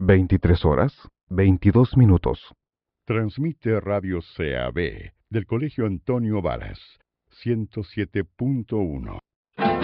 23:22. Transmite Radio CAB del Colegio Antonio Varas, 107.1.